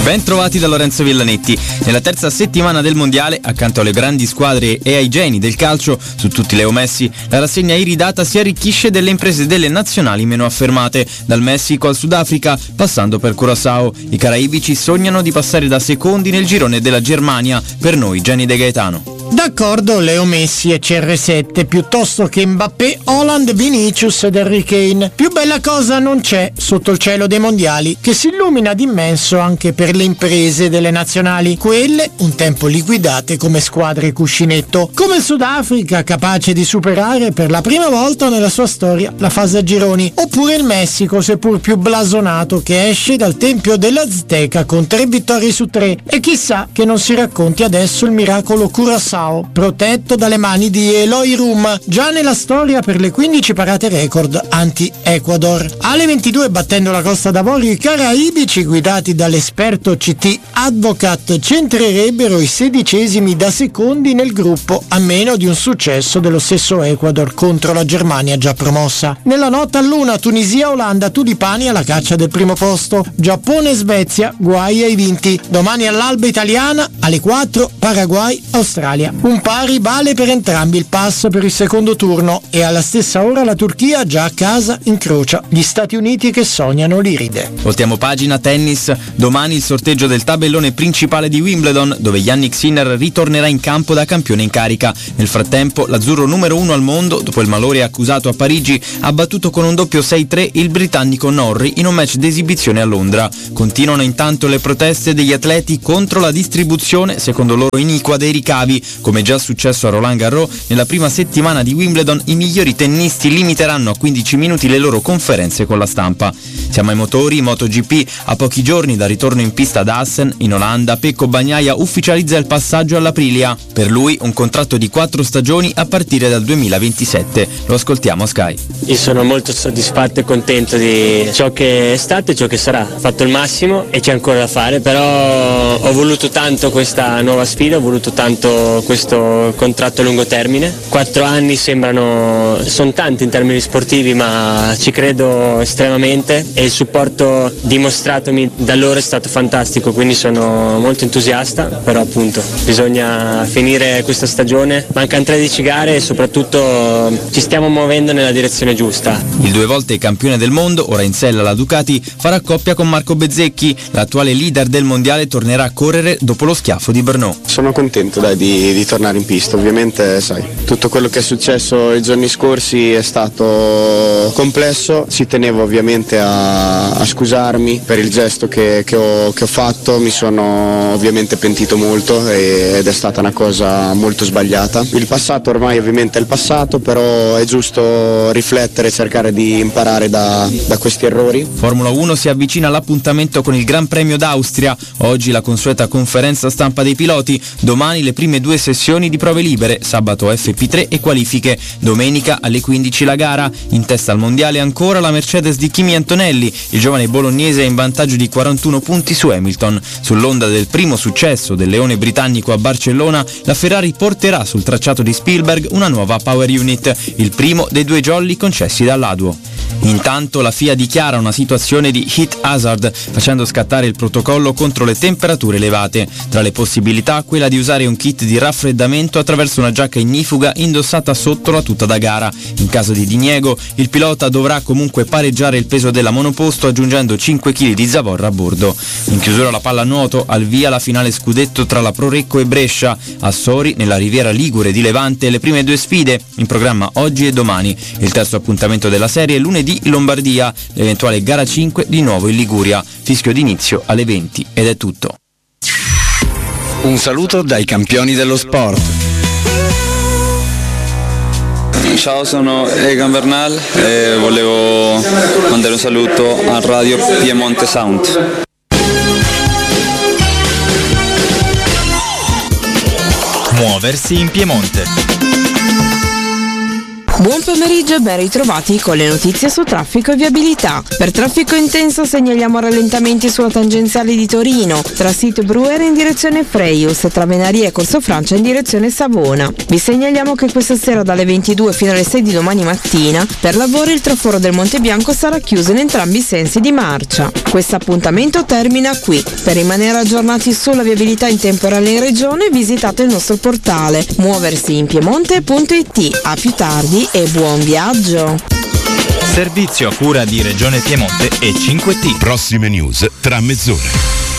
Ben trovati da Lorenzo Villanetti. Nella terza settimana del mondiale, accanto alle grandi squadre e ai geni del calcio, su tutti Leo Messi, la rassegna iridata si arricchisce delle imprese delle nazionali meno affermate, dal Messico al Sudafrica, passando per Curaçao. I caraibici sognano di passare da secondi nel girone della Germania, per noi geni De Gaetano. D'accordo, Leo Messi e CR7 piuttosto che Mbappé, Haaland, Vinicius ed Harry Kane. Più bella cosa non c'è sotto il cielo dei mondiali, che si illumina d'immenso anche per le imprese delle nazionali, quelle un tempo liquidate come squadre cuscinetto, come il Sudafrica capace di superare per la prima volta nella sua storia la fase a gironi, oppure il Messico seppur più blasonato che esce dal tempio dell'Azteca con 3 vittorie su 3, e chissà che non si racconti adesso il miracolo Curaçao, protetto dalle mani di Eloy Rum, già nella storia per le 15 parate record anti-Ecuador. Alle 22, battendo la Costa d'Avorio, i caraibici guidati dall'esperto CT Advocat centrerebbero i 16esimi da secondi nel gruppo, a meno di un successo dello stesso Ecuador contro la Germania già promossa. Nella notte all'una, Tunisia-Olanda, tulipani alla caccia del primo posto. Giappone-Svezia, guai ai vinti. Domani all'alba italiana, alle 4, Paraguay-Australia. Un pari vale per entrambi il pass per il secondo turno, e alla stessa ora la Turchia, già a casa, incrocia gli Stati Uniti che sognano l'Iride. Voltiamo pagina tennis. Domani il sorteggio del tabellone principale di Wimbledon, dove Jannik Sinner ritornerà in campo da campione in carica. Nel frattempo l'azzurro numero 1 al mondo, dopo il malore accusato a Parigi, ha battuto con un doppio 6-3 il britannico Norrie in un match d'esibizione a Londra. Continuano intanto le proteste degli atleti contro la distribuzione, secondo loro iniqua, dei ricavi. Come già successo a Roland Garros, nella prima settimana di Wimbledon i migliori tennisti limiteranno a 15 minuti le loro conferenze con la stampa. Siamo ai motori. MotoGP, a pochi giorni dal ritorno in pista ad Assen, in Olanda, Pecco Bagnaia ufficializza il passaggio all'Aprilia. Per lui un contratto di 4 stagioni a partire dal 2027. Lo ascoltiamo a Sky. Io sono molto soddisfatto e contento di ciò che è stato e ciò che sarà. Ho fatto il massimo e c'è ancora da fare, però ho voluto tanto questa nuova sfida, ho voluto tanto questo contratto a lungo termine. 4 anni sono tanti in termini sportivi, ma ci credo estremamente, e il supporto dimostratomi da loro è stato fantastico, quindi sono molto entusiasta. Però appunto bisogna finire questa stagione, mancano 13 gare e soprattutto ci stiamo muovendo nella direzione giusta. Il 2 volte campione del mondo, ora in sella alla Ducati, farà coppia con Marco Bezzecchi. L'attuale leader del mondiale tornerà a correre dopo lo schiaffo di Brno. Sono contento di tornare in pista. Ovviamente sai, tutto quello che è successo i giorni scorsi è stato complesso, ci tenevo ovviamente a scusarmi per il gesto che ho fatto, mi sono ovviamente pentito molto ed è stata una cosa molto sbagliata. Il passato ormai ovviamente è il passato, però è giusto riflettere e cercare di imparare da questi errori. Formula 1 si avvicina all'appuntamento con il Gran Premio d'Austria. Oggi la consueta conferenza stampa dei piloti, domani le prime 2 sessioni di prove libere, sabato FP3 e qualifiche, domenica alle 15 la gara. In testa al mondiale ancora la Mercedes di Kimi Antonelli, il giovane bolognese è in vantaggio di 41 punti su Hamilton. Sull'onda del primo successo del leone britannico a Barcellona, la Ferrari porterà sul tracciato di Spielberg una nuova Power Unit, il primo dei 2 jolly concessi dall'ADUO. Intanto la FIA dichiara una situazione di heat hazard, facendo scattare il protocollo contro le temperature elevate. Tra le possibilità quella di usare un kit di raffreddamento attraverso una giacca ignifuga indossata sotto la tuta da gara. In caso di diniego, il pilota dovrà comunque pareggiare il peso della monoposto aggiungendo 5 kg di zavorra a bordo. In chiusura la pallanuoto, al via la finale scudetto tra la Prorecco e Brescia. A Sori, nella Riviera Ligure di Levante, le prime 2 sfide, in programma oggi e domani. Il terzo appuntamento della serie lunedì in Lombardia, l'eventuale gara 5 di nuovo in Liguria. Fischio d'inizio alle 20 ed è tutto. Un saluto dai campioni dello sport. Ciao, sono Egan Bernal e volevo mandare un saluto a Radio Piemonte Sound. Muoversi in Piemonte. Buon pomeriggio e ben ritrovati con le notizie su traffico e viabilità. Per traffico intenso segnaliamo rallentamenti sulla tangenziale di Torino, tra Sito Brughere in direzione Freius e tra Venaria e Corso Francia in direzione Savona. Vi segnaliamo che questa sera dalle 22 fino alle 6 di domani mattina per lavori il traforo del Monte Bianco sarà chiuso in entrambi i sensi di marcia. Questo appuntamento termina qui. Per rimanere aggiornati sulla viabilità in tempo reale in regione visitate il nostro portale muoversiinpiemonte.it. A più tardi e buon viaggio. Servizio a cura di Regione Piemonte e 5T. Prossime news tra mezz'ora.